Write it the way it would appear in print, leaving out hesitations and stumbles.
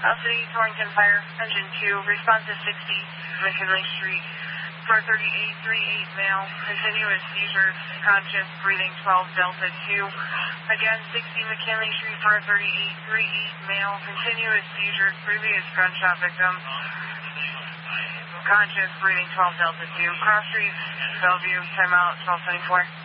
City, Torrington Fire, Engine 2, response to 60, McKinley Street, 43838 male, continuous seizures, conscious, breathing 12, Delta 2. Again, 60 McKinley Street, 43838 male, continuous seizures, previous gunshot victim, conscious, breathing 12, Delta 2. Cross Street, Bellevue, timeout, 1224.